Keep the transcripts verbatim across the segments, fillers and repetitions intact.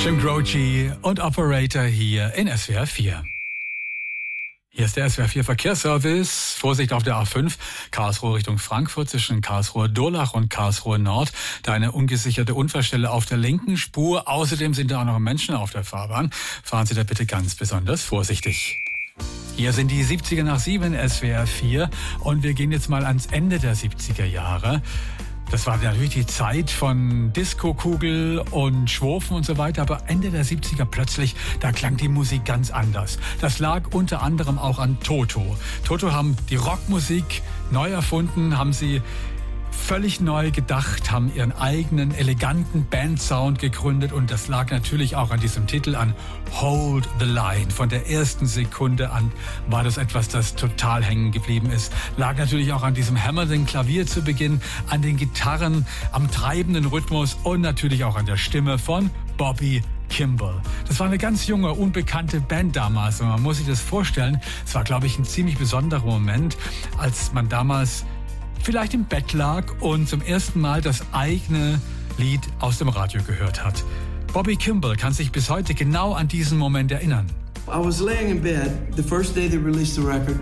Jim Croce und Operator hier in S W R vier. Hier ist der S W R vier Verkehrsservice. Vorsicht auf der A fünf, Karlsruhe Richtung Frankfurt zwischen Karlsruhe-Durlach und Karlsruhe-Nord. Da eine ungesicherte Unfallstelle auf der linken Spur. Außerdem sind da auch noch Menschen auf der Fahrbahn. Fahren Sie da bitte ganz besonders vorsichtig. Hier sind die siebziger nach sieben S W R vier und wir gehen jetzt mal ans Ende der siebziger Jahre. Das war natürlich die Zeit von Disco-Kugel und Schwurfen und so weiter, aber Ende der siebziger plötzlich, da klang die Musik ganz anders. Das lag unter anderem auch an Toto. Toto haben die Rockmusik neu erfunden, haben sie völlig neu gedacht, haben ihren eigenen eleganten Bandsound gegründet und das lag natürlich auch an diesem Titel, an Hold the Line. Von der ersten Sekunde an war das etwas, das total hängen geblieben ist. Lag natürlich auch an diesem hammernden Klavier zu Beginn, an den Gitarren, am treibenden Rhythmus und natürlich auch an der Stimme von Bobby Kimball. Das war eine ganz junge, unbekannte Band damals und man muss sich das vorstellen, es war, glaube ich, ein ziemlich besonderer Moment, als man damals vielleicht im Bett lag und zum ersten Mal das eigene Lied aus dem Radio gehört hat. Bobby Kimball kann sich bis heute genau an diesen Moment erinnern. I was laying in bed the first day they released the record.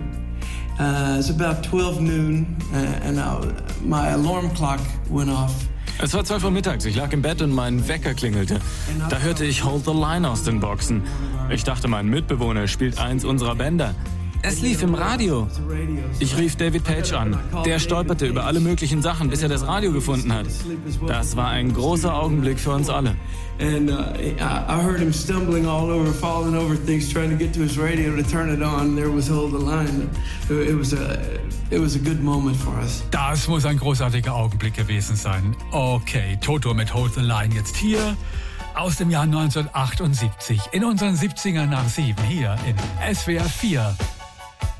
Uh, it's about twelve noon uh, and I, my alarm clock went off. Es war zwölf Uhr mittags, ich lag im Bett und mein Wecker klingelte. Da hörte ich Hold the Line aus den Boxen. Ich dachte, mein Mitbewohner spielt eins unserer Bänder. Es lief im Radio. Ich rief David Page an. Der stolperte über alle möglichen Sachen, bis er das Radio gefunden hat. Das war ein großer Augenblick für uns alle. And uh, I heard him stumbling all over, falling over things, trying to get to his radio to turn it on. There was Hold the Line. It was a, it was a good moment for us. Das muss ein großartiger Augenblick gewesen sein. Okay, Toto mit Hold the Line jetzt hier aus dem Jahr neunzehnhundertachtundsiebzig in unseren siebzigern nach sieben hier in S W R vier.